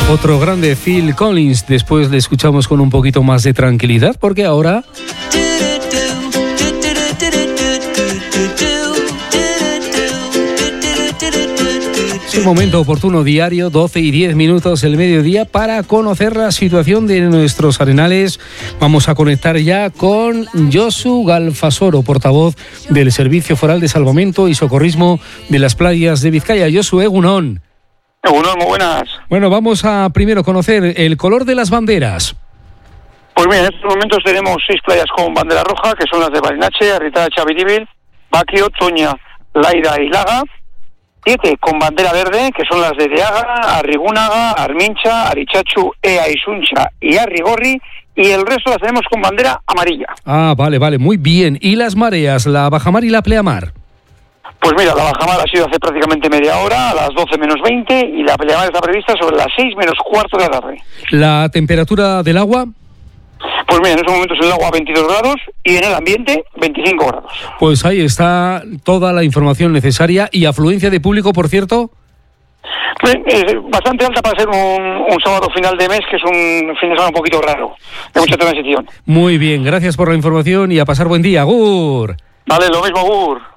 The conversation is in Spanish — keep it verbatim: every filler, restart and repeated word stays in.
Otro grande, Phil Collins. Después le escuchamos con un poquito más de tranquilidad, porque ahora... es un momento oportuno diario, doce y diez minutos el mediodía, para conocer la situación de nuestros arenales. Vamos a conectar ya con Josu Galfasoro, portavoz del Servicio Foral de Salvamento y Socorrismo de las Playas de Vizcaya. Josu, egunon. Egunon, muy buenas. Bueno, vamos a primero conocer el color de las banderas. Pues mira, en estos momentos tenemos seis playas con bandera roja, que son las de Barinache, Arritada, Chaviribil, Baquio, Toña, Laida y Laga. Siete con bandera verde, que son las de Deaga, Arrigúnaga, Armincha, Arichachu, Ea, Isuncha y Arrigorri, y el resto las tenemos con bandera amarilla. Ah, vale, vale, muy bien. ¿Y las mareas, la bajamar y la pleamar? Pues mira, la bajamar ha sido hace prácticamente media hora, a las doce menos veinte, y la pleamar está prevista sobre las seis menos cuarto de la tarde. ¿La temperatura del agua? Pues mira, en estos momentos en el agua veintidós grados y en el ambiente veinticinco grados. Pues ahí está toda la información necesaria. ¿Y afluencia de público, por cierto? Pues, es bastante alta para ser un, un sábado final de mes, que es un fin de semana un poquito raro, de mucha transición. Muy bien, gracias por la información y a pasar buen día. ¡Agur! Vale, lo mismo, Gur.